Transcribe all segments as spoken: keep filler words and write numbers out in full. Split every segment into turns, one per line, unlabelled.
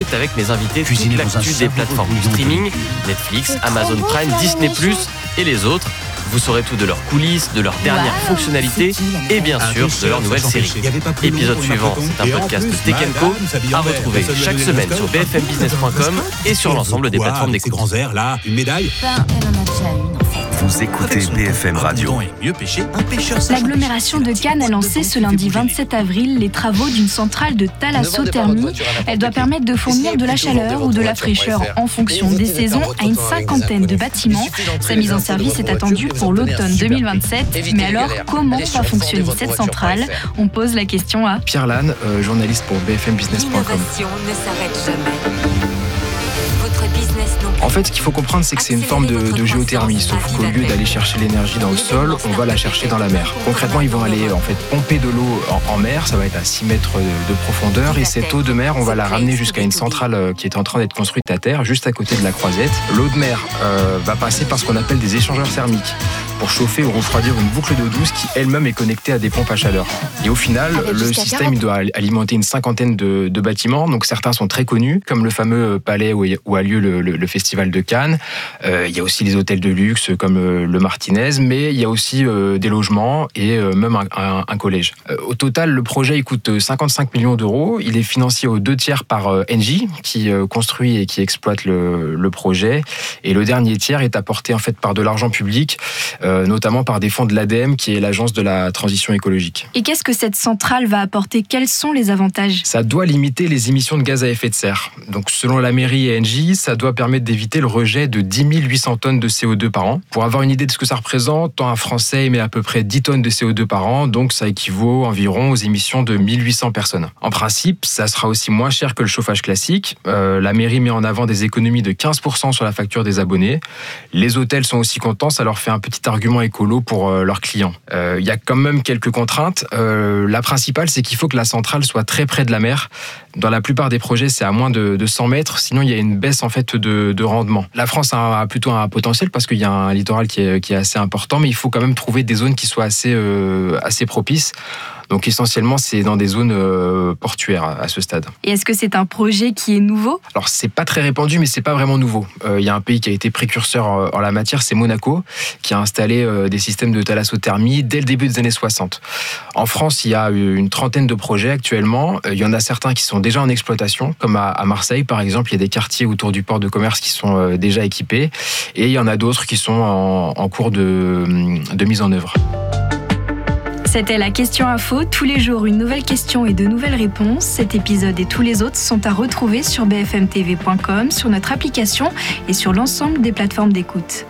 direct avec mes invités
Cuisiner
toute l'actu des plateformes de streaming, Netflix, Amazon Prime, Disney plus, et les autres. Vous saurez tout de leurs coulisses, de leurs dernières wow, fonctionnalités et bien sûr de leur nouvelle série. Épisode suivant, c'est un podcast de Tech and Co à retrouver chaque semaine sur b f m business point com et sur l'ensemble des plateformes d'écoute.
Grands airs là, une médaille.
Vous écoutez B F M Radio.
L'agglomération de Cannes a lancé ce lundi vingt-sept avril les travaux d'une centrale de thalassothermie. Elle doit permettre de fournir de la chaleur ou de la fraîcheur en fonction des saisons à une cinquantaine de bâtiments. Sa mise en service est attendue pour l'automne deux mille vingt-sept. Mais alors, comment va fonctionner cette centrale ? On pose la question à
Pierre Lannes, euh, journaliste pour b f m business point com.
L'innovation ne s'arrête jamais. Votre business non plus.
En fait, ce qu'il faut comprendre, c'est que c'est une forme de, de géothermie, sauf qu'au lieu d'aller chercher l'énergie dans le sol, on va la chercher dans la mer. Concrètement, ils vont aller en fait pomper de l'eau en, en mer, ça va être à six mètres de, de profondeur, et cette eau de mer, on va la ramener jusqu'à une centrale qui est en train d'être construite à terre, juste à côté de la Croisette. L'eau de mer euh, va passer par ce qu'on appelle des échangeurs thermiques, pour chauffer ou refroidir une boucle d'eau douce qui elle-même est connectée à des pompes à chaleur. Et au final, le système doit alimenter une cinquantaine de, de bâtiments, donc certains sont très connus, comme le fameux palais où, où a lieu le, le, le festival de Cannes. Euh, il y a aussi les hôtels de luxe comme euh, le Martinez, mais il y a aussi euh, des logements et euh, même un, un, un collège. Euh, au total, le projet il coûte cinquante-cinq millions d'euros. Il est financé aux deux tiers par euh, Engie, qui euh, construit et qui exploite le, le projet. Et le dernier tiers est apporté en fait par de l'argent public, euh, notamment par des fonds de l'A D E M, qui est l'agence de la transition écologique.
Et qu'est-ce que cette centrale va apporter ? Quels sont les avantages ?
Ça doit limiter les émissions de gaz à effet de serre. Donc, selon la mairie et Engie, ça doit permettre d'éviter le rejet de dix mille huit cents tonnes de C O deux par an. Pour avoir une idée de ce que ça représente, un Français émet à peu près dix tonnes de C O deux par an, donc ça équivaut environ aux émissions de mille huit cents personnes. En principe, ça sera aussi moins cher que le chauffage classique. Euh, la mairie met en avant des économies de quinze pour cent sur la facture des abonnés. Les hôtels sont aussi contents, ça leur fait un petit argument écolo pour euh, leurs clients. Il euh, y a quand même quelques contraintes. Euh, la principale, c'est qu'il faut que la centrale soit très près de la mer. Dans la plupart des projets, c'est à moins de, de cent mètres, sinon il y a une baisse en fait de, de rendement. La France a, a plutôt un potentiel parce qu'il y a un littoral qui est, qui est assez important, mais il faut quand même trouver des zones qui soient assez, euh, assez propices. Donc essentiellement, c'est dans des zones euh, portuaires à ce stade.
Et est-ce que c'est un projet qui est nouveau ?
Alors c'est pas très répandu, mais c'est pas vraiment nouveau. Il euh, y a un pays qui a été précurseur en, en la matière, c'est Monaco, qui a installé euh, des systèmes de thalassothermie dès le début des années soixante. En France, il y a une trentaine de projets actuellement. Il euh, y en a certains qui sont déjà en exploitation, comme à, à Marseille par exemple. Il y a des quartiers autour du port de commerce qui sont euh, déjà équipés, et il y en a d'autres qui sont en, en cours de, de mise en œuvre.
C'était la question info. Tous les jours, une nouvelle question et de nouvelles réponses. Cet épisode et tous les autres sont à retrouver sur b f m t v point com, sur notre application et sur l'ensemble des plateformes d'écoute.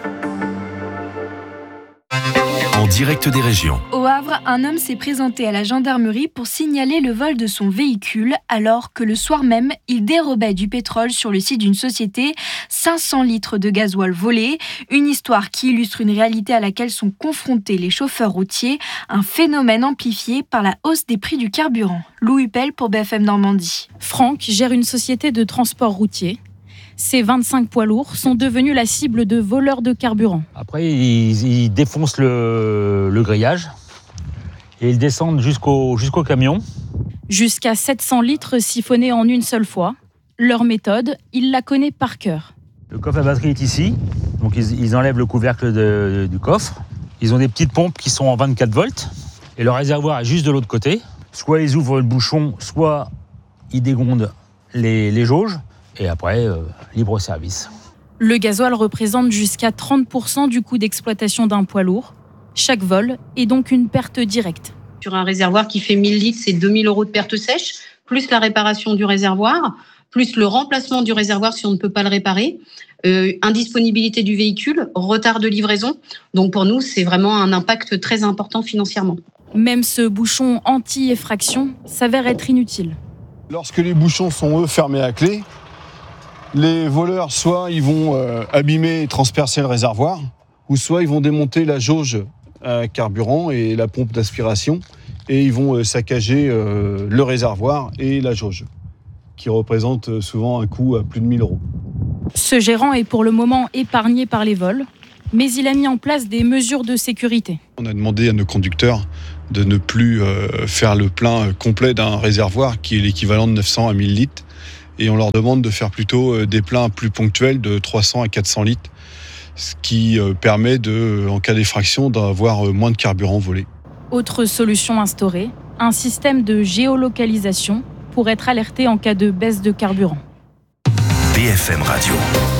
En direct des régions.
Au Havre, un homme s'est présenté à la gendarmerie pour signaler le vol de son véhicule, alors que le soir même, il dérobait du pétrole sur le site d'une société, cinq cents litres de gasoil volés. Une histoire qui illustre une réalité à laquelle sont confrontés les chauffeurs routiers, un phénomène amplifié par la hausse des prix du carburant. Lou Huppel pour B F M Normandie.
Franck gère une société de transport routier. Ces vingt-cinq poids lourds sont devenus la cible de voleurs de carburant.
Après, ils, ils défoncent le, le grillage et ils descendent jusqu'au, jusqu'au camion.
Jusqu'à sept cents litres siphonnés en une seule fois. Leur méthode, il la connaît par cœur.
Le coffre à batterie est ici. Donc ils, ils enlèvent le couvercle de, du coffre. Ils ont des petites pompes qui sont en vingt-quatre volts. Et le réservoir est juste de l'autre côté. Soit ils ouvrent le bouchon, soit ils dégondent les, les jauges. Et après, euh, libre service.
Le gasoil représente jusqu'à trente pour cent du coût d'exploitation d'un poids lourd. Chaque vol est donc une perte directe.
Sur un réservoir qui fait mille litres, c'est deux mille euros de perte sèche, plus la réparation du réservoir, plus le remplacement du réservoir si on ne peut pas le réparer, euh, indisponibilité du véhicule, retard de livraison. Donc pour nous, c'est vraiment un impact très important financièrement.
Même ce bouchon anti-effraction s'avère être inutile.
Lorsque les bouchons sont, eux, fermés à clé, les voleurs, soit ils vont euh, abîmer et transpercer le réservoir, ou soit ils vont démonter la jauge à carburant et la pompe d'aspiration, et ils vont euh, saccager euh, le réservoir et la jauge, qui représente souvent un coût à plus de mille euros.
Ce gérant est pour le moment épargné par les vols, mais il a mis en place des mesures de sécurité.
On a demandé à nos conducteurs de ne plus euh, faire le plein complet d'un réservoir qui est l'équivalent de neuf cents à mille litres, et on leur demande de faire plutôt des pleins plus ponctuels de trois cents à quatre cents litres, ce qui permet, de, en cas d'effraction, d'avoir moins de carburant volé.
Autre solution instaurée, un système de géolocalisation pour être alerté en cas de baisse de carburant.
B F M Radio.